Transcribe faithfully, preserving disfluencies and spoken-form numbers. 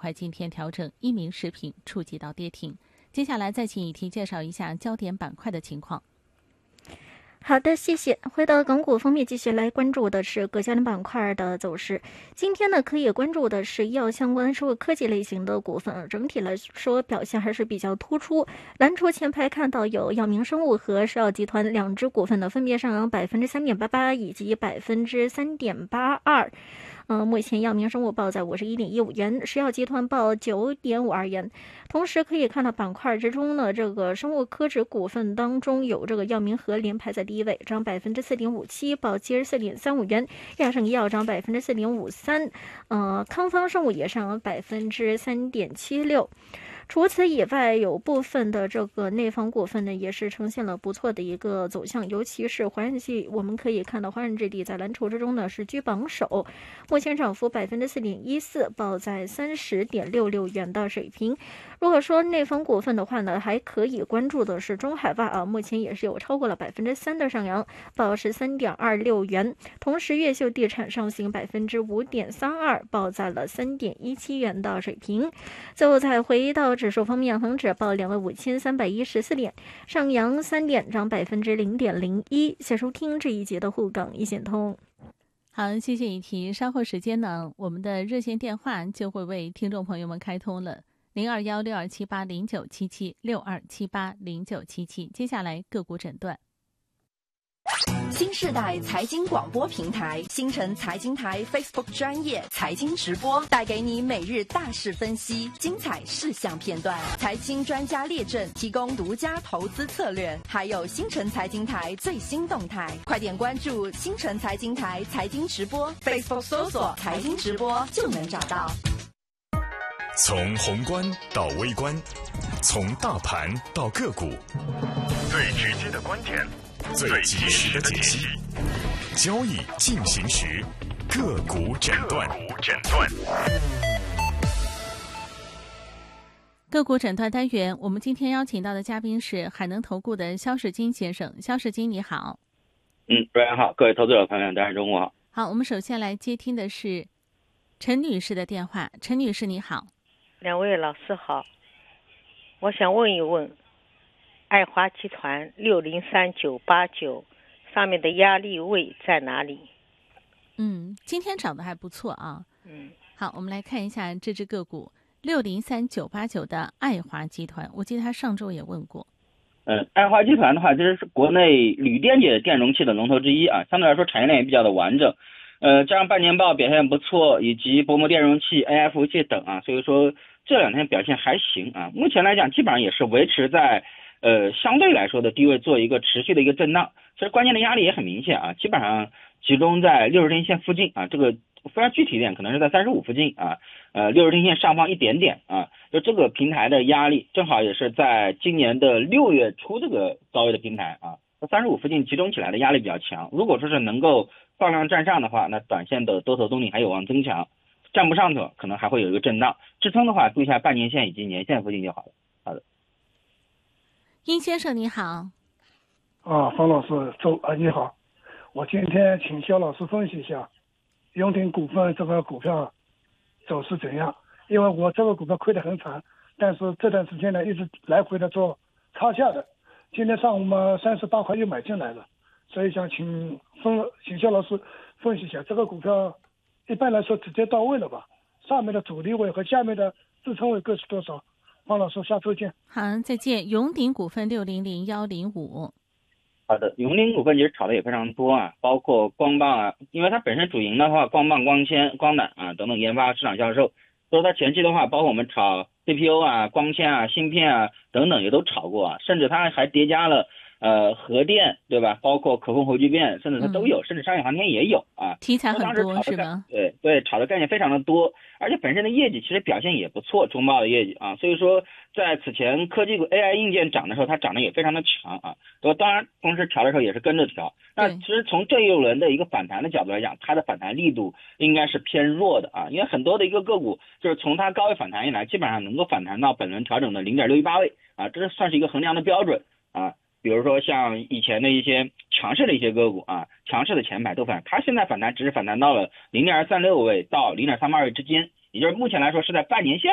块今天调整，一鸣食品触及到跌停。接下来再请以婷介绍一下焦点板块的情况。 好的，谢谢。回到港股方面，继续来关注的是各家的板块的走势。今天呢，可以关注的是医药相关、生物科技类型的股份，整体来说表现还是比较突出。蓝筹前排看到有药明生物和石药集团两只股份呢，分别上扬百分之三点八八以及百分之三点八二。呃，目前药明生物报在五十一点一五元，石药集团报九点五二元。同时可以看到板块之中呢，这个生物科技股份当中有这个药明和联排在第一位，涨百分之四点五七，报七十四点三五元。亚盛医药涨百分之四点五三，呃，康方生物也上百分之三点七六。除此以外，有部分的这个内房股份呢，也是呈现了不错的一个走向，尤其是华润系，我们可以看到华润置地在蓝筹之中呢是居榜首，目前涨幅百分之四点一四，报在三十点六六元的水平。如果说内房股份的话呢，还可以关注的是中海外啊，目前也是有超过了百分之三的上扬，报十三点二六元。同时，越秀地产上行百分之五点三二，报在了三点一七元的水平。最后再回到指数方面，恒指报两万五千三百一十四点，上扬三点，涨百分之零点零一。谢收听这一节的沪港一线通。 好，谢谢以婷。稍后时间呢，我们的热线电话就会为听众朋友们开通了。零二幺六二七八零九七七六二七八零九七七。接下来个股诊断。 新世代财经广播平台新城财经台 Facebook 专业财经直播，带给你每日大事分析、精彩事项片段、财经专家列阵，提供独家投资策略，还有新城财经台最新动态。快点关注新城财经台财经直播 Facebook 搜索财经直播就能找到。 从宏观到微观，从大盘到个股，最直接的观点，最及时的解析，交易进行时，个股诊断。 个股诊断单元，我们今天邀请到的嘉宾是海能投顾的肖世金先生。肖世金，你好。 嗯，主持人好，各位投资者朋友们，大家中午好。 好，我们首先来接听的是陈女士的电话。陈女士，你好。 两位老师好，我想问一问，爱华集团六零三九八九上面的压力位在哪里？ 嗯，今天涨得还不错啊。 嗯， 好，我们来看一下这只个股六零三九八九的爱华集团，我记得他上周也问过。 嗯，爱华集团的话，这是国内铝电解电容器的龙头之一啊，相对来说产业链也比较的完整。呃，加上半年报表现不错，以及薄膜电容器、A I 服务器等啊，所以说这两天表现还行啊。目前来讲，基本上也是维持在呃相对来说的低位做一个持续的一个震荡。其实关键的压力也很明显啊，基本上集中在六十天线附近啊，这个非常具体一点，可能是在三十五附近啊，呃六十天线上方一点点啊，就这个平台的压力正好也是在今年的六月初这个高位的平台啊。三十五附近集中起来的压力比较强，如果说是能够放量站上的话，那短线的多头动力还有望增强，站不上头可能还会有一个震荡，支撑的话注意一下半年线以及年线附近就好了。好的， 殷先生你好。 啊，方老师周啊你好，我今天请肖老师分析一下永鼎股份这个股票走势怎样，因为我这个股票亏得很惨，但是这段时间呢一直来回的做差价的，今天上午嘛三十八块又买进来了，所以想请分请肖老师分析一下这个股票，一般来说直接到位了吧？上面的阻力位和下面的支撑位各是多少？方老师，下周见。 好，再见。永鼎股份六零零幺零五。 好的，永鼎股份其实炒的也非常多啊，包括光棒啊，因为它本身主营的话，光棒、光纤、光缆啊等等研发、市场销售，所以它前期的话，包括我们炒 C P U 啊、光纤啊、芯片啊等等也都炒过啊，甚至它还叠加了呃核电，对吧？包括可控核聚变，甚至它都有，嗯、甚至商业航天也有啊。 题材很多是吗？ 对对，炒的概念非常的多，而且本身的业绩其实表现也不错，中报的业绩啊，所以说在此前科技股 A I 硬件涨的时候，它涨得也非常的强啊。当然，同时调的时候也是跟着调。那其实从这一轮的一个反弹的角度来讲，它的反弹力度应该是偏弱的啊，因为很多的一个个股就是从它高位反弹以来，基本上能够反弹到本轮调整的零点六一八位啊，这算是一个衡量的标准啊。比如说像以前的一些强势的一些个股啊，强势的前排都反，它现在反弹只是反弹到了零点三六位到零点三八位之间，也就是目前来说是在半年线